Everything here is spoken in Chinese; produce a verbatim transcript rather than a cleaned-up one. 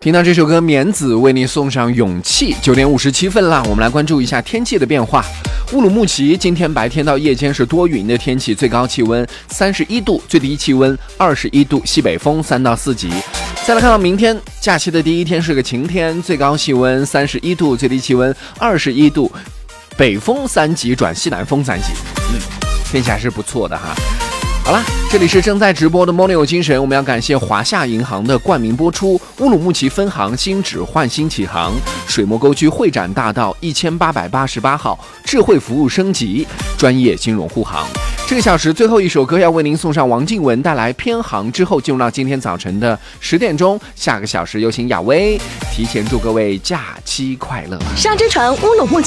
听到这首歌，棉子为你送上勇气。九点五十七分了，我们来关注一下天气的变化。乌鲁木齐今天白天到夜间是多云的天气，最高气温三十一度，最低气温二十一度，西北风三到四级。再来看到明天假期的第一天是个晴天，最高气温三十一度，最低气温二十一度，北风三级转西南风三级，嗯，天气还是不错的哈。好了，这里是正在直播的 Morning 有精神，我们要感谢华夏银行的冠名播出。乌鲁木齐分行新址焕新启航，水磨沟区会展大道一千八百八十八号，智慧服务升级，专业金融护航。这个小时最后一首歌要为您送上王靖雯带来偏航，之后进入到今天早晨的十点钟，下个小时有请亚薇提前祝各位假期快乐。 沙之船乌鲁木齐